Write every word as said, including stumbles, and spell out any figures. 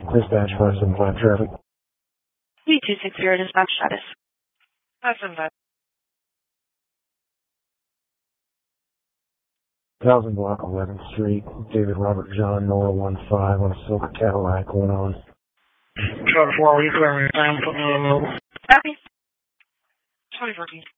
Dispatch five seven five traffic. B two six zero dispatch status. five seven five. Thousand block eleventh Street, David Robert John Nora one five on a silver Cadillac going on. Charter four, are you clearing your time? Put me on the move. Copy. twenty fourteen.